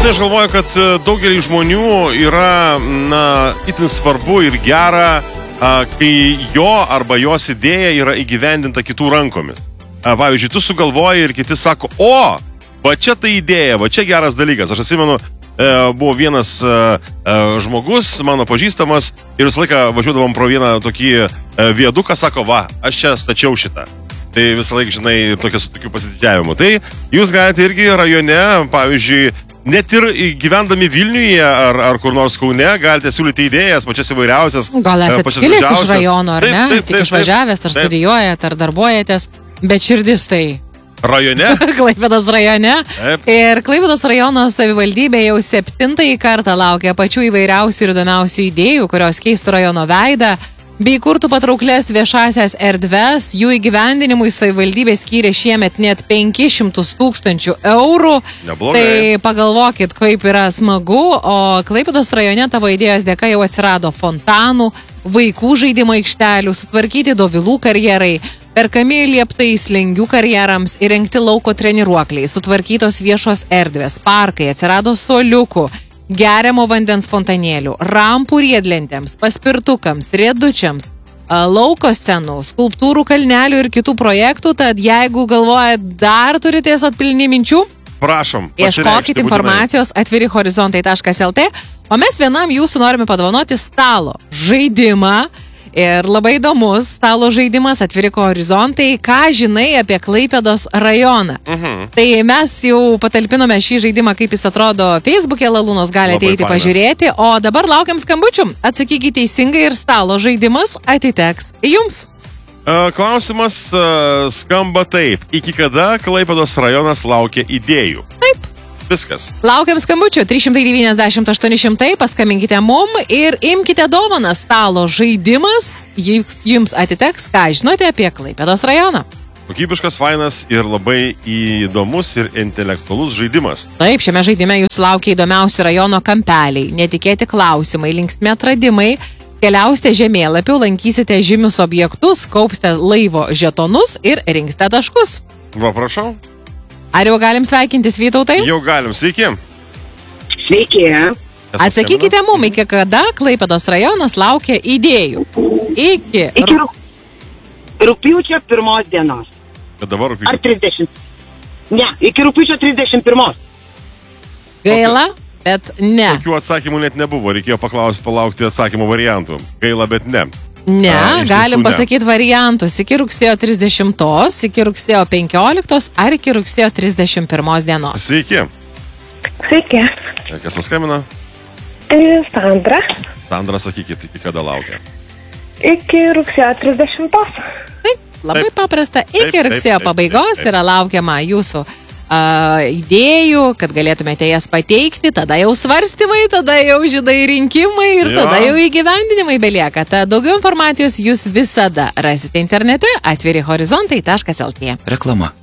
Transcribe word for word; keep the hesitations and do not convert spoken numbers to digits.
žinai, aš galvoju, kad daugelį žmonių yra, na, itin svarbu ir gera, kai jo arba jos idėja yra įgyvendinta kitų rankomis. Pavyzdžiui, tu sugalvoji ir kiti sako, o, va čia ta idėja, va čia geras dalykas. Aš atsimenu, buvo vienas žmogus, mano pažįstamas, ir visą laiką važiuodavom pro vieną tokį viaduką, sako, va, aš čia stačiau šitą. Tai visą laiką, žinai, tokias, tokių pasididžiavimų. Tai jūs galite irgi rajone, pavyzdžiui, net ir gyvendami Vilniuje ar, ar kur nors Kaune, galite siūlyti idėjas, pačias įvairiausias. Gal esate kilęs iš rajono, ar ne? Tik išvažiavęs, ar studijuojat, ar darbuojatės, bet širdis tai... Rajone? Klaipėdos rajone. Taip. Ir Klaipėdos rajono savivaldybė jau septintąjį kartą laukia pačių įvairiausių ir įdomiausių idėjų, kurios keistų rajono veidą, bei kurtų patrauklės viešasias erdves. Jų įgyvendinimui savivaldybė skyrė šiemet net penkis šimtus tūkstančių eurų. Neblogai. Tai pagalvokit, kaip yra smagu, o Klaipėdos rajone tavo idėjos dėka jau atsirado fontanų, vaikų žaidimo aikštelių, sutvarkyti dovilų karjerai, perkami lieptai slengių karjerams, įrengti lauko treniruokliai, sutvarkytos viešos erdvės, parkai, atsirado suoliukų, geriamo vandens fontanėlių, rampų riedlentėms, paspirtukams, riedučiams, lauko scenų, skulptūrų kalnelių ir kitų projektų. Tad jeigu galvojat, dar turitės atpilni minčių, prašom, ieškokit informacijos atviri horizontai taškas lt, o mes vienam jūsų norime padovanoti stalo žaidimą. Ir labai įdomus stalo žaidimas atviri horizontai, ką žinai apie Klaipėdos rajoną. Mhm. Tai mes jau patalpinome šį žaidimą, kaip jis atrodo Facebook'e, Lalūnos galite eiti pažiūrėti, o dabar laukiam skambučių. Atsakykite teisingai ir stalo žaidimas atiteks jums. Klausimas skamba taip. Iki kada Klaipėdos rajonas laukia idėjų? Taip. Viskas. Laukiam skambučių trys šimtai devyniasdešimt aštuoni šimtai, paskambinkite mum ir imkite dovaną. Stalo žaidimas jums atiteks, ką žinote apie Klaipėdos rajoną. Kokybiškas, fainas ir labai įdomus ir intelektualus žaidimas. Taip, šiame žaidime jūs laukia įdomiausi rajono kampeliai, netikėti klausimai, linksmi atradimai, keliausite žemėlapiu, lankysite žymius objektus, kaupsite laivo žetonus ir rinksite taškus. Va, prašau. Ar jau galim sveikintis, Vytautai? Jau galim, sveiki. Sveiki. Atsakykite mum, iki kada Klaipėdos rajonas laukia idėjų. Iki... Iki rū... rūpiučio pirmos dienos. Bet dabar rūpiučio... Ar trisdešimt? Ne, iki rūpiučio trisdešimt pirmos. Gaila, bet ne. Tokių atsakymų net nebuvo, reikėjo paklausti, palaukti atsakymų variantų. Gaila, bet ne. Ne, A, galim ne. pasakyti variantus iki rugsėjo trisdešimtos, iki rugsėjo penkioliktos ar iki rugsėjo trisdešimt pirmos dienos. Sveiki. Sveiki. Kas paskambino? Sandra. Sandra, sakykit, iki kada laukia? Iki rugsėjo trisdešimtos. Taip, labai Taip. paprasta. Iki Taip, taip, rugsėjo taip, pabaigos taip, taip. yra laukiama jūsų uh, idėjų, kad galėtumėte jas pateikti, tada jau svarstymai, tada jau žydai rinkimai ir Jo. tada jau įgyvendinimai belieka. Tad daugiau informacijos jūs visada rasite internete atviri horizontai taškas lt. Reklama.